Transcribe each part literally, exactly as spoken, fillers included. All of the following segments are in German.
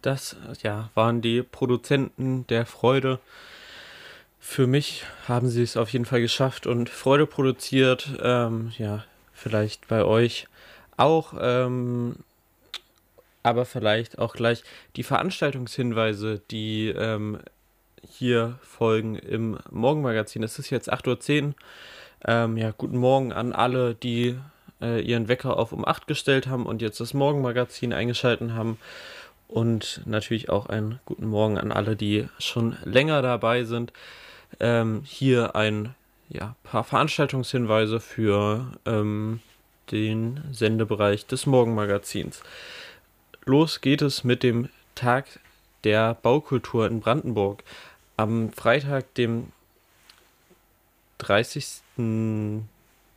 Das, ja, waren die Produzenten der Freude. Für mich haben sie es auf jeden Fall geschafft und Freude produziert. Ähm, ja, vielleicht bei euch auch, ähm, aber vielleicht auch gleich die Veranstaltungshinweise, die ähm, hier folgen im Morgenmagazin. Es ist jetzt acht Uhr zehn. Ähm, ja, guten Morgen an alle, die äh, ihren Wecker auf um acht gestellt haben und jetzt das Morgenmagazin eingeschalten haben. Und natürlich auch einen guten Morgen an alle, die schon länger dabei sind. Ähm, hier ein ja, paar Veranstaltungshinweise für ähm, den Sendebereich des Morgenmagazins. Los geht es mit dem Tag der Baukultur in Brandenburg. Am Freitag, dem dreißigsten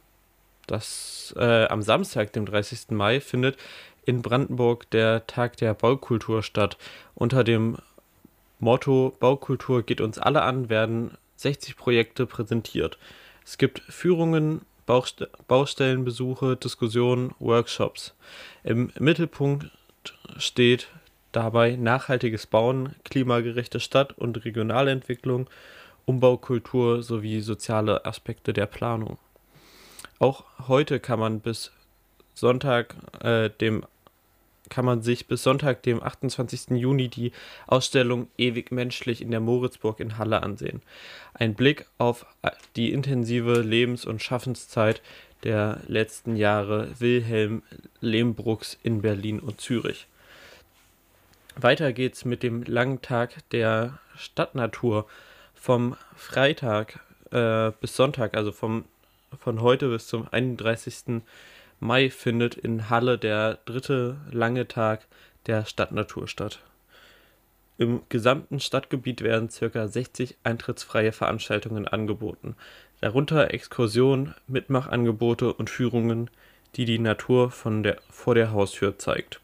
Das, äh, am Samstag, dem dreißigsten Mai, findet in Brandenburg der Tag der Baukultur statt. Unter dem Motto Baukultur geht uns alle an, werden sechzig Projekte präsentiert. Es gibt Führungen, Bauste- Baustellenbesuche, Diskussionen, Workshops. Im Mittelpunkt steht dabei nachhaltiges Bauen, klimagerechte Stadt- und Regionalentwicklung, Umbaukultur sowie soziale Aspekte der Planung. Auch heute kann man bis Sonntag, äh, dem kann man sich bis Sonntag, dem achtundzwanzigsten Juni, die Ausstellung Ewig menschlich in der Moritzburg in Halle ansehen. Ein Blick auf die intensive Lebens- und Schaffenszeit der letzten Jahre Wilhelm Lehmbrucks in Berlin und Zürich. Weiter geht's mit dem langen Tag der Stadtnatur vom Freitag äh, bis Sonntag, also vom, von heute bis zum einunddreißigsten Mai findet in Halle der dritte lange Tag der Stadtnatur statt. Im gesamten Stadtgebiet werden ca. sechzig eintrittsfreie Veranstaltungen angeboten, darunter Exkursionen, Mitmachangebote und Führungen, die die Natur von der, vor der Haustür zeigt.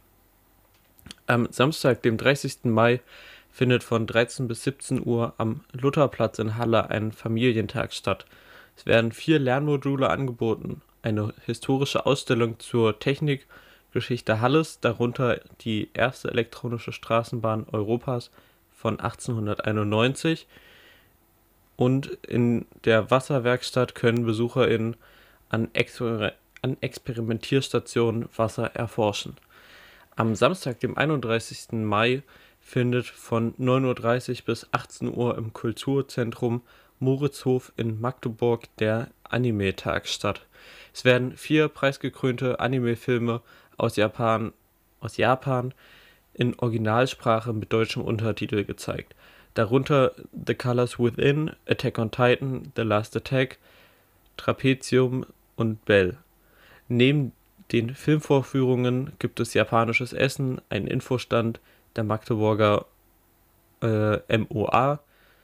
Am Samstag, dem dreißigsten Mai, findet von dreizehn bis siebzehn Uhr am Lutherplatz in Halle ein Familientag statt. Es werden vier Lernmodule angeboten, eine historische Ausstellung zur Technikgeschichte Halles, darunter die erste elektronische Straßenbahn Europas von achtzehnhunderteinundneunzig, und in der Wasserwerkstatt können BesucherInnen an, Exper- an Experimentierstationen Wasser erforschen. Am Samstag, dem einunddreißigsten Mai, findet von neun Uhr dreißig bis achtzehn Uhr im Kulturzentrum Moritzhof in Magdeburg der Anime-Tag statt. Es werden vier preisgekrönte Anime-Filme aus Japan, aus Japan in Originalsprache mit deutschem Untertitel gezeigt. Darunter The Colors Within, Attack on Titan, The Last Attack, Trapezium und Bell. Neben den Filmvorführungen gibt es japanisches Essen, einen Infostand der Magdeburger äh, M O A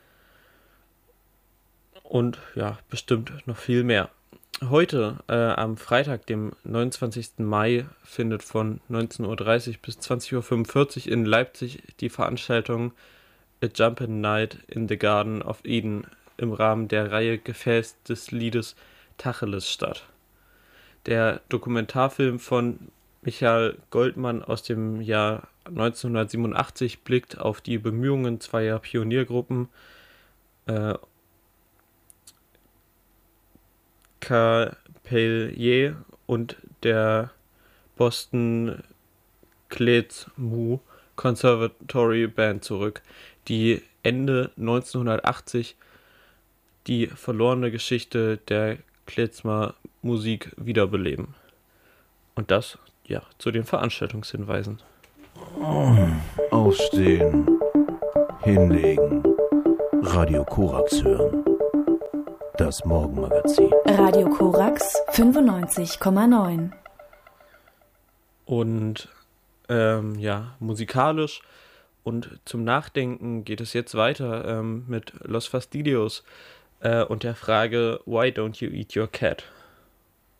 und ja, bestimmt noch viel mehr. Heute, äh, am Freitag, dem neunundzwanzigsten Mai, findet von neunzehn Uhr dreißig bis zwanzig Uhr fünfundvierzig in Leipzig die Veranstaltung A Jumpin' Night in the Garden of Eden im Rahmen der Reihe Gefäß des Liedes Tacheles statt. Der Dokumentarfilm von Michael Goldmann aus dem Jahr neunzehnhundertsiebenundachtzig blickt auf die Bemühungen zweier Pioniergruppen, äh, Capelier und der Boston Klezmu Conservatory Band zurück, die Ende neunzehnhundertachtzig die verlorene Geschichte der Klezmer Musik wiederbeleben. Und das, ja, zu den Veranstaltungshinweisen. Aufstehen, hinlegen, Radio Korax hören. Das Morgenmagazin. Radio Korax fünfundneunzig Komma neun. Und ähm, ja, musikalisch und zum Nachdenken geht es jetzt weiter ähm, mit Los Fastidios äh, und der Frage Why don't you eat your cat?